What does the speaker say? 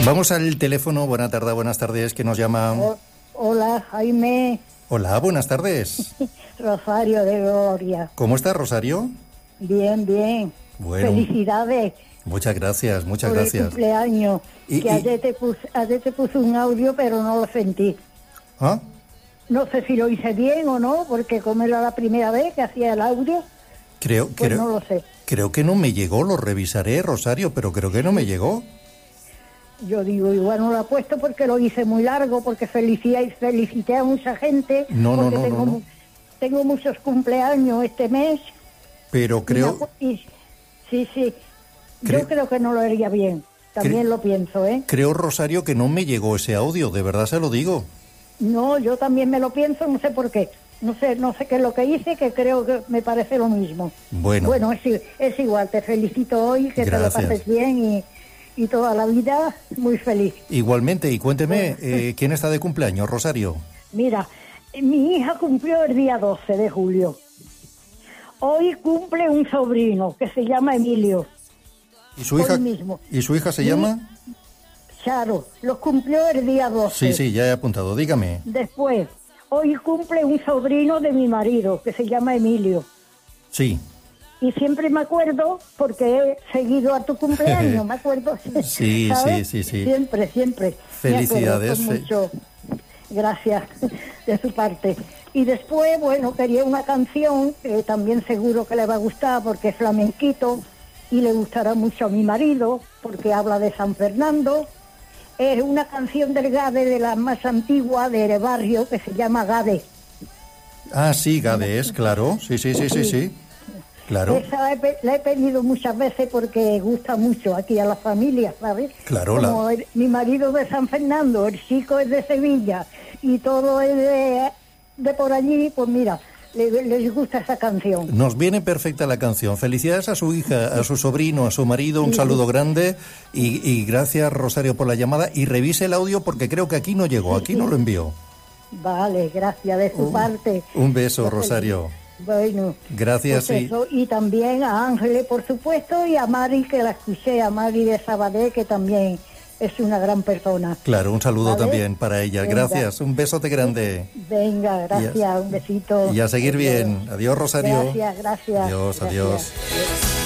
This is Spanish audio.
Vamos al teléfono. Buenas tardes, que nos llama. Hola, Jaime. Hola, buenas tardes. Rosario de Gloria. ¿Cómo estás, Rosario? Bien, bien. Bueno. Felicidades. Muchas gracias, muchas por gracias. El cumpleaños. Ayer te puse un audio, pero no lo sentí. ¿Ah? No sé si lo hice bien o no, porque como era la primera vez que hacía el audio, no lo sé. Creo que no me llegó, lo revisaré, Rosario, pero creo que no me llegó. Yo digo, igual no lo he puesto porque lo hice muy largo, porque felicité a mucha gente. No. Tengo muchos cumpleaños este mes. Pero creo... Sí. Yo creo que no lo haría bien. También lo pienso, ¿eh? Creo, Rosario, que no me llegó ese audio, de verdad se lo digo. No, yo también me lo pienso, no sé por qué. No sé qué es lo que hice, que creo que me parece lo mismo. Bueno, es igual, te felicito hoy, que Gracias. Te lo pases bien y toda la vida muy feliz. Igualmente, y cuénteme, ¿quién está de cumpleaños, Rosario? Mira, mi hija cumplió el día 12 de julio. Hoy cumple un sobrino que se llama Emilio. ¿Y su hija? Hoy mismo. ¿Y su hija se llama? Charo, los cumplió el día 12. Sí, ya he apuntado, dígame. Después, hoy cumple un sobrino de mi marido que se llama Emilio. Sí. Y siempre me acuerdo, porque he seguido a tu cumpleaños, me acuerdo. Sí. Siempre. Felicidades. Mucho. Gracias de su parte. Y después, quería una canción que también seguro que le va a gustar porque es flamenquito y le gustará mucho a mi marido porque habla de San Fernando. Es una canción del Gade, de la más antigua del barrio, que se llama Gade. Ah, sí, Gade es, claro. Sí. Claro. Esa la he pedido muchas veces porque gusta mucho aquí a la familia, ¿sabes? Claro. Como mi marido es de San Fernando, el chico es de Sevilla y todo es de por allí, pues mira, les gusta esa canción. Nos viene perfecta la canción. Felicidades a su hija, a su sobrino, a su marido, un saludo grande y gracias, Rosario, por la llamada. Y revise el audio porque creo que aquí no llegó, aquí no lo envió. Vale, gracias de su parte. Un beso, Rosario. Bueno, gracias. Pues eso, y también a Ángeles, por supuesto, y a Mari, que la escuché, a Mari de Sabadell, que también es una gran persona. Claro, un saludo también para ella. Venga. Gracias, un besote grande. Venga, gracias, un besito. Y a seguir bien. Adiós, Rosario. Gracias. Adiós.